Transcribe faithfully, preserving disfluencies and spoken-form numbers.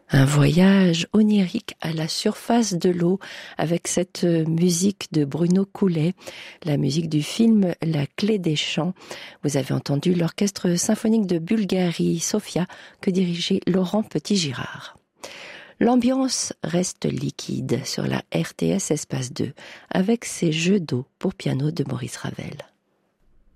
Un voyage onirique à la surface de l'eau avec cette musique de Bruno Coulet, la musique du film La Clé des Champs. Vous avez entendu l'orchestre symphonique de Bulgarie, Sofia, que dirigeait Laurent Petit-Girard. L'ambiance reste liquide sur la R T S Espace deux avec ses jeux d'eau pour piano de Maurice Ravel.